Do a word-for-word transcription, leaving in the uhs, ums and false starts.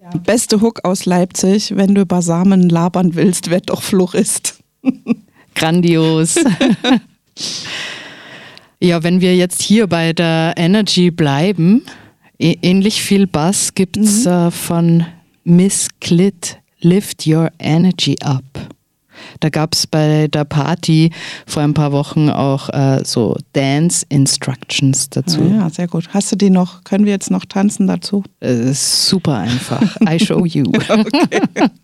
Beste Hook aus Leipzig, wenn du über Samen labern willst, werd doch Florist. Grandios. Ja, wenn wir jetzt hier bei der Energy bleiben, ä- ähnlich viel Bass gibt's mhm. äh, von Miss Clit, Lift Your Energy Up. Da gab's bei der Party vor ein paar Wochen auch äh, so Dance Instructions dazu. Ja, ja, sehr gut. Hast du die noch? Können wir jetzt noch tanzen dazu? Äh, super einfach. I show you. Okay.